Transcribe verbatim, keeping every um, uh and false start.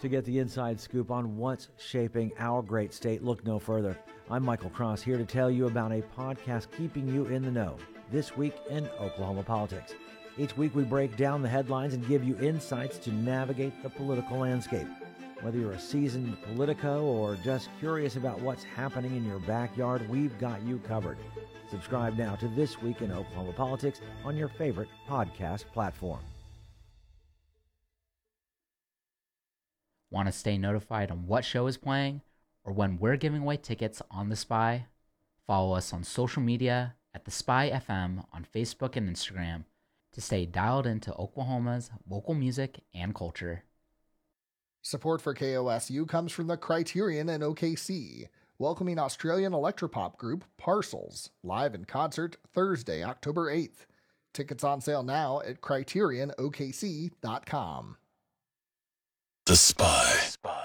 To get the inside scoop on what's shaping our great state, look no further. I'm Michael Cross, here to tell you about a podcast keeping you in the know this week in Oklahoma politics. Each week we break down the headlines and give you insights to navigate the political landscape. Whether you're a seasoned politico or just curious about what's happening in your backyard, we've got you covered. Subscribe now to This Week in Oklahoma Politics on your favorite podcast platform. Want to stay notified on what show is playing or when we're giving away tickets on The Spy? Follow us on social media at The Spy F M on Facebook and Instagram to stay dialed into Oklahoma's local music and culture. Support for K O S U comes from the Criterion and O K C, welcoming Australian electropop group Parcels, live in concert Thursday, October eighth. Tickets on sale now at criterion o k c dot com. The Spy.